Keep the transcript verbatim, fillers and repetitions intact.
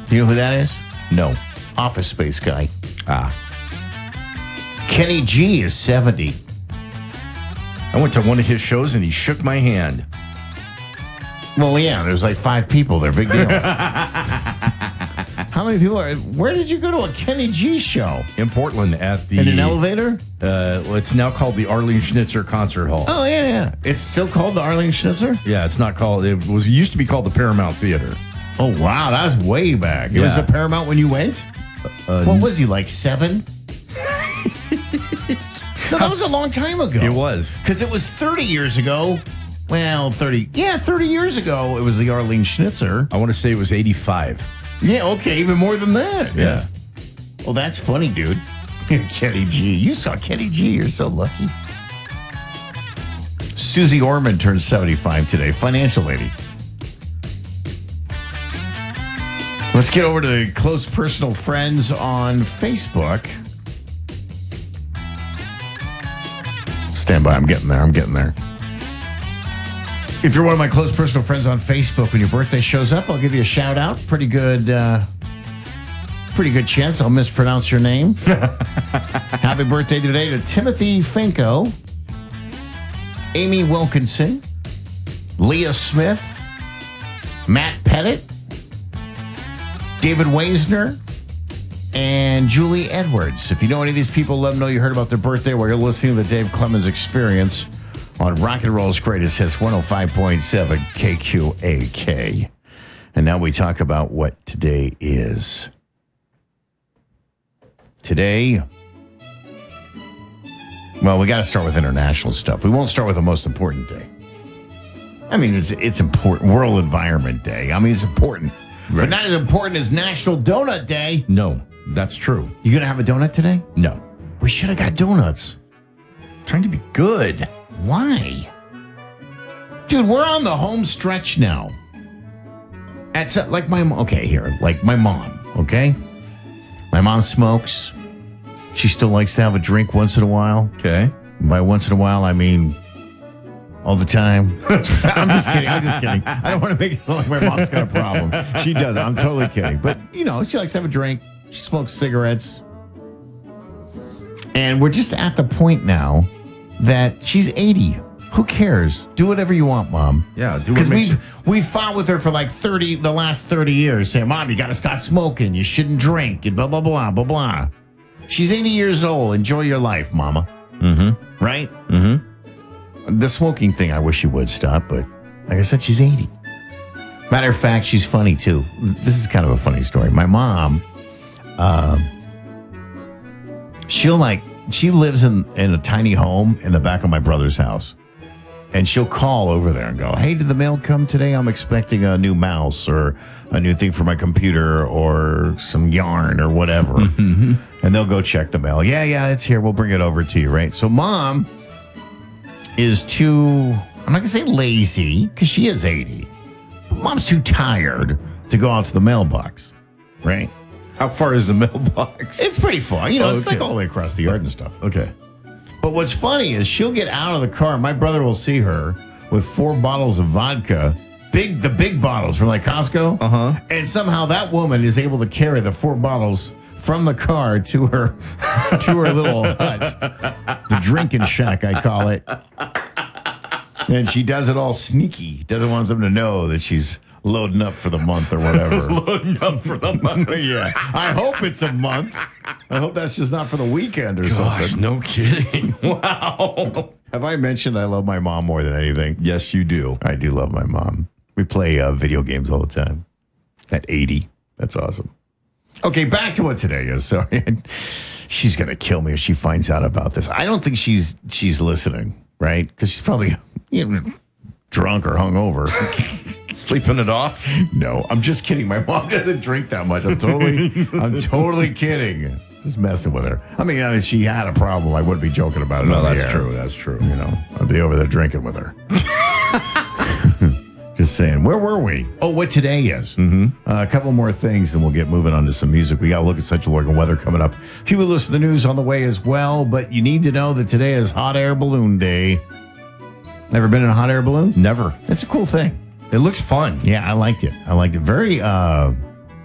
Do you know who that is? No. Office Space guy. Ah. Kenny G is seventy. I went to one of his shows and he shook my hand. Well, yeah, there's like five people there. Big deal. How many people are... Where did you go to a Kenny G show? In Portland at the... In an elevator? Uh, well, it's now called the Arlene Schnitzer Concert Hall. Oh, yeah, yeah. It's still called the Arlene Schnitzer? Yeah, it's not called... It was it used to be called the Paramount Theater. Oh, wow. That was way back. It Yeah. was the Paramount when you went? Uh, What was he, like seven? No, that was a long time ago. It was. Because it was thirty years ago. Well, thirty. Yeah, thirty years ago, it was the Arlene Schnitzer. I want to say it was eighty-five. Yeah, okay, even more than that. Yeah. Well, that's funny, dude. Kenny G. You saw Kenny G. You're so lucky. Susie Orman turned seventy-five today. Financial lady. Let's get over to the close personal friends on Facebook. Stand by. I'm getting there. I'm getting there. If you're one of my close personal friends on Facebook, when your birthday shows up, I'll give you a shout out. Pretty good, uh, pretty good chance I'll mispronounce your name. Happy birthday today to Timothy Finko, Amy Wilkinson, Leah Smith, Matt Pettit, David Weisner, and Julie Edwards. If you know any of these people, let them know you heard about their birthday while you're listening to the Dave Clemens Experience on Rock and Roll's Greatest Hits, one oh five point seven K Q A K. And now we talk about what today is. Today, well, we got to start with international stuff. We won't start with the most important day. I mean, it's it's important. World Environment Day. I mean, it's important. Right. But not as important as National Donut Day. No, that's true. You going to have a donut today? No. We should have got donuts. Trying to be good. Why? Dude, we're on the home stretch now. At so- like my okay here, like my mom, okay? My mom smokes. She still likes to have a drink once in a while. Okay. By once in a while, I mean all the time. I'm just kidding. I'm just kidding. I don't want to make it sound like my mom's got a problem. She doesn't. I'm totally kidding. But, you know, she likes to have a drink. She smokes cigarettes. And we're just at the point now that she's eighty. Who cares? Do whatever you want, Mom. Yeah, do what Because makes we've, we've fought with her for like thirty, the last thirty years, saying, Mom, you got to stop smoking. You shouldn't drink, and blah, blah, blah, blah, blah. She's eighty years old. Enjoy your life, Mama. Mm-hmm. Right? Mm-hmm. The smoking thing, I wish she would stop, but like I said, she's eighty. Matter of fact, she's funny, too. This is kind of a funny story. My mom, um, she'll like, she lives in, in a tiny home in the back of my brother's house. And she'll call over there and go, hey, did the mail come today? I'm expecting a new mouse or a new thing for my computer or some yarn or whatever. Mm-hmm. And they'll go check the mail. Yeah, yeah, it's here. We'll bring it over to you, right? So Mom is too, I'm not going to say lazy, because she is eighty. Mom's too tired to go out to the mailbox, right? How far is the mailbox? It's pretty far. You know, Oh, it's okay. like all the way across the yard and stuff. Okay. But what's funny is she'll get out of the car. My brother will see her with four bottles of vodka, big, the big bottles from like Costco. Uh-huh. And somehow that woman is able to carry the four bottles from the car to her, to her little hut, the drinking shack, I call it. And she does it all sneaky. Doesn't want them to know that she's loading up for the month or whatever. Loading up for the month. Yeah. I hope it's a month. I hope that's just not for the weekend or Gosh, something. no kidding. Wow. Have I mentioned I love my mom more than anything? Yes, you do. I do love my mom. We play uh, video games all the time. At eighty. That's awesome. Okay, back to what today is. Sorry. She's going to kill me if she finds out about this. I don't think she's she's listening, right? Because she's probably you know, drunk or hungover. Sleeping it off? No, I'm just kidding. My mom doesn't drink that much. I'm totally, I'm totally kidding. Just messing with her. I mean, if she had a problem, I wouldn't be joking about it. No, on the that's air. true. That's true. You know, I'd be over there drinking with her. Just saying. Where were we? Oh, what today is. Mm-hmm. Uh, a couple more things, and we'll get moving on to some music. We got to look at Central Oregon weather coming up. You will listen to the news on the way as well, but you need to know that today is Hot Air Balloon Day. Never been in a hot air balloon? Never. It's a cool thing. It looks fun. Yeah, I liked it. I liked it. Very, uh,